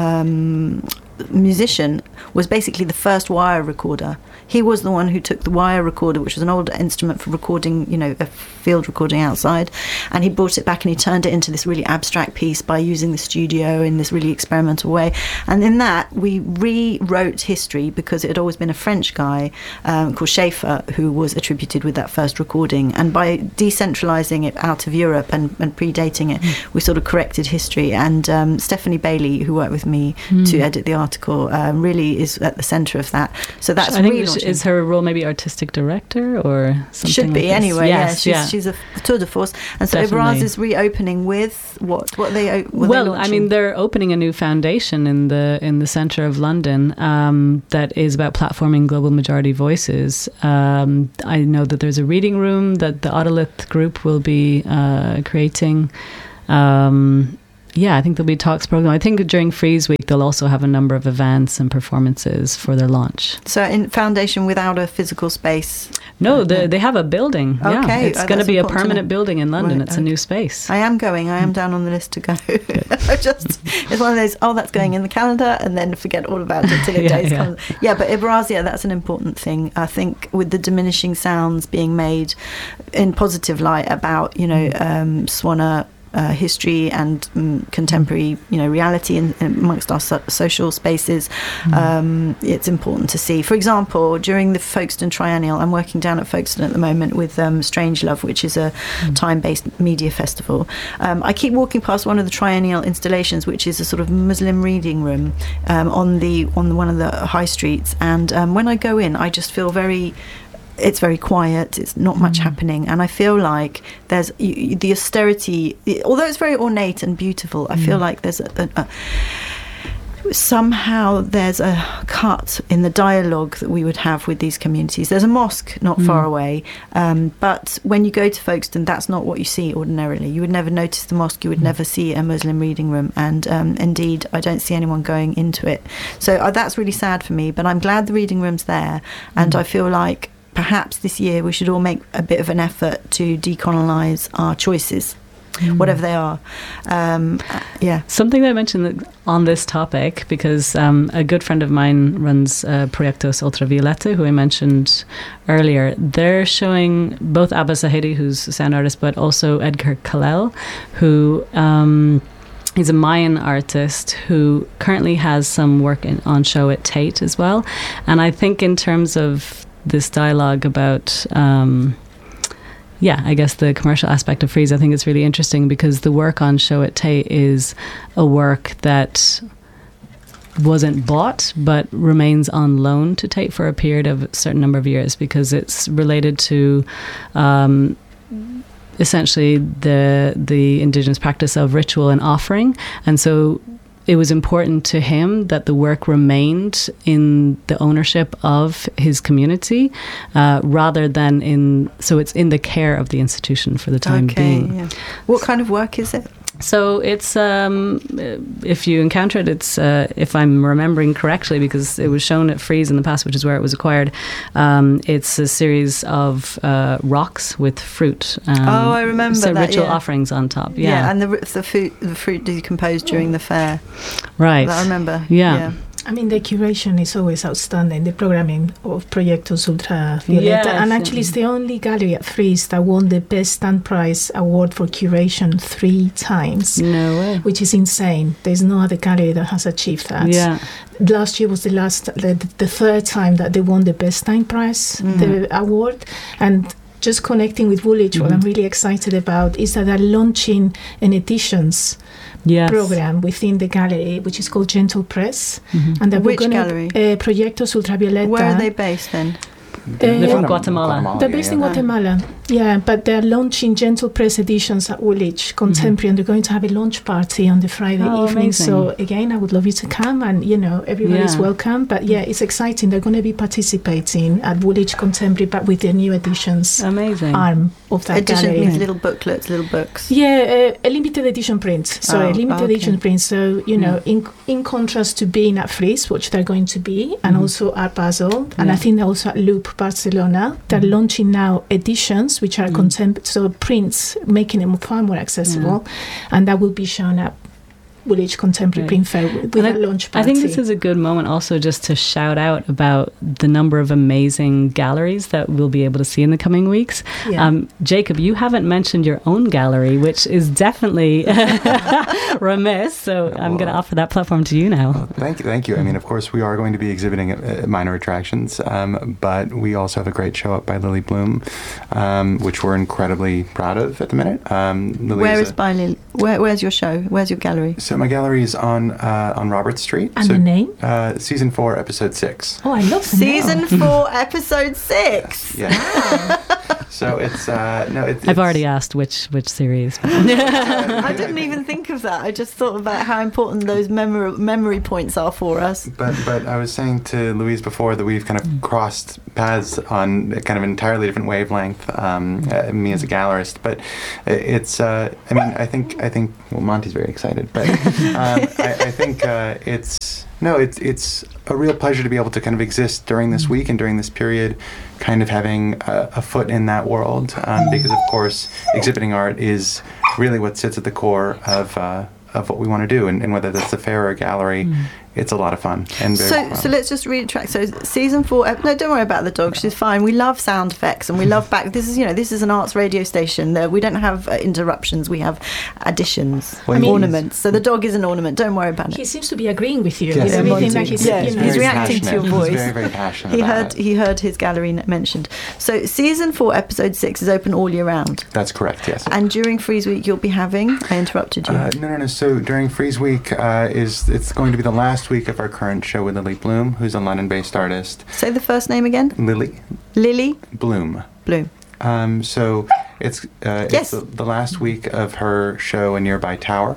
musician was basically the first wire recorder. He was the one who took the wire recorder, which was an old instrument for recording, a field recording outside, and he brought it back and he turned it into this really abstract piece by using the studio in this really experimental way. And in that, we rewrote history because it had always been a French guy called Schaeffer who was attributed with that first recording. And by decentralising it out of Europe and predating it, we sort of corrected history. And Stephanie Bailey, who worked with me to edit the article, really is at the centre of that. So that's is her role maybe artistic director or something? Should be, like anyway. Yes, she's a tour de force, and so Ibraz is reopening with what they. They're opening a new foundation in the centre of London that is about platforming global majority voices. I know that there's a reading room that the Autolith group will be creating. I think there'll be talks program. I think during Frieze Week they'll also have a number of events and performances for their launch. So in foundation without a physical space? No, they have a building. Okay. It's going to be a permanent building in London. Right, it's a new space. I am going. I am down on the list to go. It's one of those, that's going in the calendar, and then forget all about it till it days comes. Yeah, but Ibraz, that's an important thing. I think with the diminishing sounds being made in positive light about, Swana history and contemporary, reality amongst our social spaces. It's important to see. For example, during the Folkestone Triennial, I'm working down at Folkestone at the moment with Strangelove, which is a time-based media festival. I keep walking past one of the triennial installations, which is a sort of Muslim reading room on one of the high streets, and when I go in, I just feel it's very quiet, it's not much happening, and I feel like there's the austerity, although it's very ornate and beautiful, I feel like there's somehow there's a cut in the dialogue that we would have with these communities. There's a mosque not far away, but when you go to Folkestone, that's not what you see ordinarily. You would never notice the mosque, you would never see a Muslim reading room, and indeed I don't see anyone going into it. So that's really sad for me, but I'm glad the reading room's there, and I feel like perhaps this year we should all make a bit of an effort to decolonise our choices, whatever they are. Something that I mentioned on this topic, because a good friend of mine runs Proyectos Ultravioleta, who I mentioned earlier. They're showing both Abba Zahedi, who's a sound artist, but also Edgar Kalel, who he's a Mayan artist who currently has some work on show at Tate as well. And I think in terms of this dialogue about I guess the commercial aspect of Frieze, I think it's really interesting because the work on show at Tate is a work that wasn't bought but remains on loan to Tate for a period of a certain number of years, because it's related to essentially the indigenous practice of ritual and offering. And so it was important to him that the work remained in the ownership of his community rather than it's in the care of the institution for the time being. Yeah. What kind of work is it? So it's, if you encounter it, it's, if I'm remembering correctly, because it was shown at Frieze in the past, which is where it was acquired, it's a series of rocks with fruit. I remember so that, ritual offerings on top. Yeah, and the fruit decomposed during the fair. Right. I remember. Yeah. I mean, the curation is always outstanding, the programming of Proyectos Ultravioleta. And actually, it's the only gallery at Frieze that won the Best Stand Prize award for curation 3 times. No way. Which is insane. There's no other gallery that has achieved that. Yeah. Last year was the third time that they won the Best Stand Prize, the award. And just connecting with Woolwich, what I'm really excited about is that they're launching an editions program within the gallery, which is called Gentle Press. And that which gallery? Proyectos Ultravioleta. Where are they based then? They're from Guatemala. They're based in Guatemala. Yeah, but they're launching Gentle Press editions at Woolwich Contemporary, and they're going to have a launch party on the Friday evening. Amazing. So again, I would love you to come, and everybody's welcome. But it's exciting. They're going to be participating at Woolwich Contemporary, but with their new editions. Amazing. Arm of that gallery. Means little booklets, little books. Yeah, a limited edition print. So edition print. So in contrast to being at Frieze, which they're going to be, and also Art Basel, and I think they're also at Loop Barcelona. They're launching now editions, which are so prints, making them far more accessible, and that will be shown at Woolwich Contemporary Print Fair with a launch party. I think this is a good moment also just to shout out about the number of amazing galleries that we'll be able to see in the coming weeks. Jacob, you haven't mentioned your own gallery, which is definitely remiss, so I'm going to offer that platform to you now. Thank you. I mean, of course, we are going to be exhibiting at Minor Attractions, but we also have a great show up by Lily Bloom, which we're incredibly proud of at the minute. Where's your show? Where's your gallery? So my gallery is on Robert Street. And the name? Season 4, Episode 6. Oh, I love the Season 4, Episode 6. Yeah. So it's I've already asked which series. I didn't even think of that. I just thought about how important those memory points are for us. But I was saying to Louise before that we've kind of crossed paths on kind of an entirely different wavelength. Me as a gallerist, but it's. I think. Well, Monty's very excited, but I think it's a real pleasure to be able to kind of exist during this week and during this period, kind of having a foot in that world, because of course exhibiting art is really what sits at the core of what we want to do, and whether that's a fair or a gallery, it's a lot of fun. And so let's just retract. So season 4. No, don't worry about the dog. She's fine. We love sound effects, and we love back. This is an arts radio station. We don't have interruptions. We have additions, ornaments. So the dog is an ornament. Don't worry about it. He seems to be agreeing with you. Yes, Everything that he's he's reacting to your voice. He's very, very passionate. He heard his gallery mentioned. So season 4, episode 6 is open all year round. That's correct. Yes. And during Frieze Week, you'll be having. I interrupted you. No. So during Frieze Week, it's going to be the last week of our current show with Lily Bloom, who's a London-based artist. Say the first name again. Lily Bloom. So it's the last week of her show, A Nearby Tower.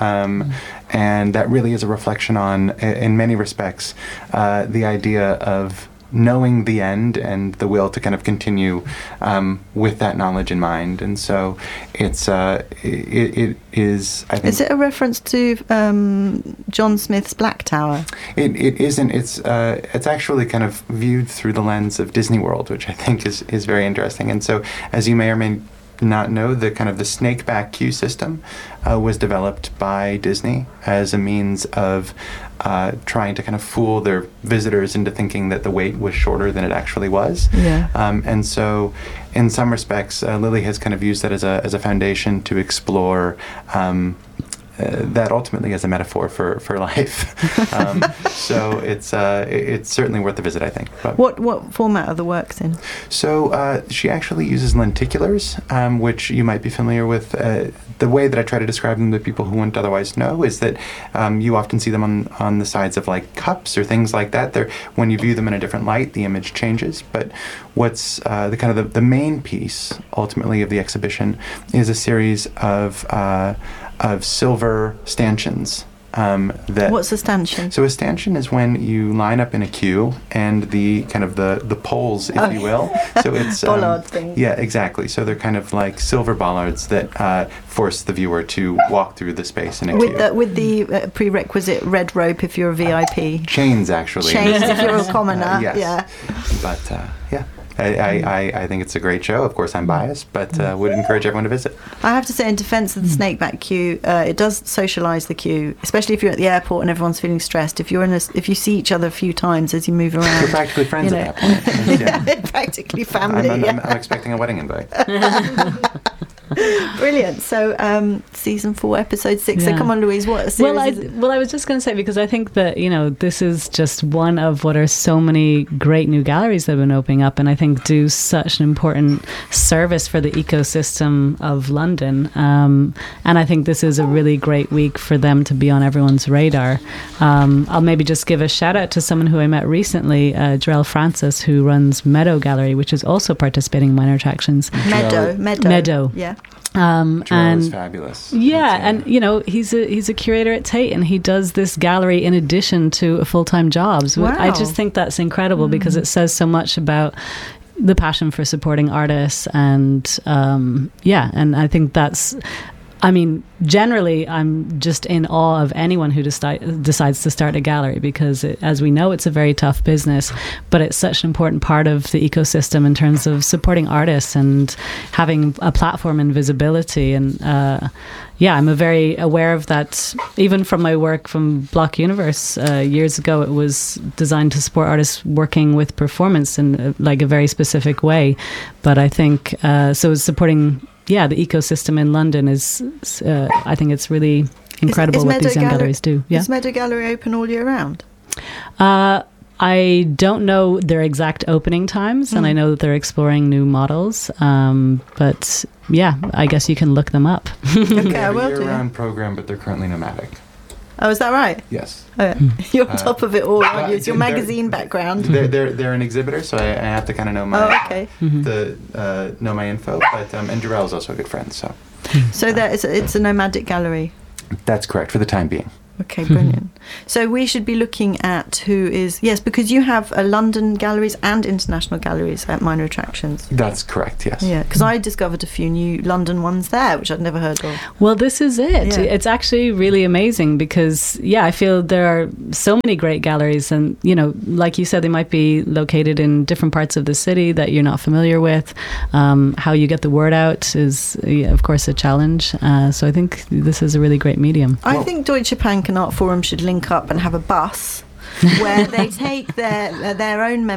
And that really is a reflection on, in many respects, the idea of knowing the end and the will to kind of continue with that knowledge in mind. And so it's it is, I think... Is it a reference to John Smith's Black Tower? It isn't. It's actually kind of viewed through the lens of Disney World, which I think is very interesting. And so, as you may or may not know, the snakeback queue system was developed by Disney as a means of trying to kind of fool their visitors into thinking that the wait was shorter than it actually was. Yeah. And so, in some respects, Lily has kind of used that as a foundation to explore that ultimately as a metaphor for life. So it's certainly worth a visit, I think. But what format are the works in? So she actually uses lenticulars, which you might be familiar with. The way that I try to describe them to people who wouldn't otherwise know is that you often see them on the sides of like cups or things like that. When you view them in a different light, the image changes. But what's the main piece ultimately of the exhibition is a series of silver stanchions. What's a stanchion? So a stanchion is when you line up in a queue and the poles, if you will. So it's bollard thing. Yeah, exactly. So they're kind of like silver bollards that force the viewer to walk through the space in a queue. With the prerequisite red rope if you're a VIP. Chains, actually. Chains if you're a commoner. Yes. Yeah. But yeah. I think it's a great show. Of course, I'm biased, but would encourage everyone to visit. I have to say, in defence of the snakeback queue, it does socialise the queue, especially if you're at the airport and everyone's feeling stressed. If you see each other a few times as you move around, you're practically friends at that point. Yeah. Practically family. I'm expecting a wedding invite. Brilliant. So season 4, episode 6. Yeah. So come on, Louise, what series is it? Well, I was just going to say, because I think that, this is just one of what are so many great new galleries that have been opening up, and I think do such an important service for the ecosystem of London. And I think this is a really great week for them to be on everyone's radar. I'll maybe just give a shout out to someone who I met recently, Jarell Francis, who runs Meadow Gallery, which is also participating in Minor Attractions. Meadow. Yeah. Jarell is fabulous. Yeah, and he's a curator at Tate, and he does this gallery in addition to a full-time job. So wow. I just think that's incredible because it says so much about the passion for supporting artists, and and I think that's. Generally, I'm just in awe of anyone who decides to start a gallery, because, as we know, it's a very tough business, but it's such an important part of the ecosystem in terms of supporting artists and having a platform and visibility. And I'm very aware of that, even from my work from Block Universe years ago. It was designed to support artists working with performance in a very specific way. But I think so supporting the ecosystem in London is, I think it's really incredible what these young galleries do. Yeah. Is Meadow Gallery open all year round? I don't know their exact opening times, and I know that they're exploring new models. But I guess you can look them up. Okay, I will do. They're a year-round program, but they're currently nomadic. Oh, is that right? Yes. Oh, yeah. You're on top of it all, aren't you? It's your magazine background. They're an exhibitor, so I have to kind of know my know my info. But and Jarell is also a good friend, so. So it's a nomadic gallery. That's correct for the time being. Okay, brilliant. So we should be looking at who is... Yes, because you have London galleries and international galleries at Minor Attractions. That's correct, yes. Yeah, because I discovered a few new London ones there, which I'd never heard of. Well, this is it. Yeah. It's actually really amazing because, I feel there are so many great galleries, and, like you said, they might be located in different parts of the city that you're not familiar with. How you get the word out is, of course, a challenge. So I think this is a really great medium. I think Deutsche Bank and Art Forum should link up and have a bus where they take their own members